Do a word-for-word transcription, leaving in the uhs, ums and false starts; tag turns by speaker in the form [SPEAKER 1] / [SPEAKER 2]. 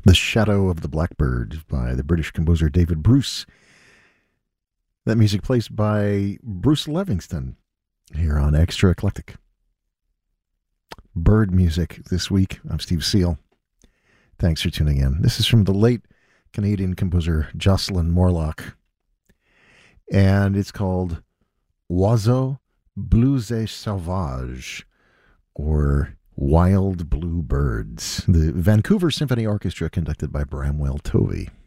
[SPEAKER 1] The Shadow of the Blackbird by the British composer David Bruce. That music placed by Bruce Livingston here on Extra Eclectic. Bird music this week. I'm Steve Seal. Thanks for tuning in. This is from the late Canadian composer Jocelyn Morlock. And it's called Oiseaux Bleus et Sauvages, or Wild Blue Birds. The Vancouver Symphony Orchestra, conducted by Bramwell Tovey.